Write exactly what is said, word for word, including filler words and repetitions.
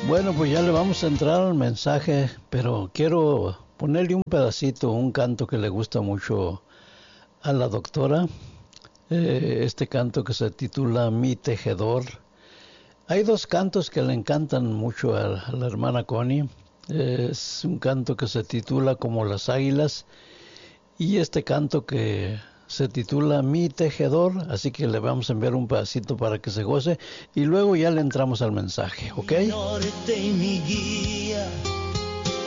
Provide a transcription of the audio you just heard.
Bueno, pues ya le vamos a entrar al mensaje, pero quiero ponerle un pedacito, un canto que le gusta mucho a la doctora. Eh, este canto que se titula Mi Tejedor. Hay dos cantos que le encantan mucho a, a la hermana Connie. Eh, es un canto que se titula Como las águilas y este canto que se titula Mi Tejedor, así que le vamos a enviar un pedacito para que se goce y luego ya le entramos al mensaje, ¿ok? Mi norte y mi guía,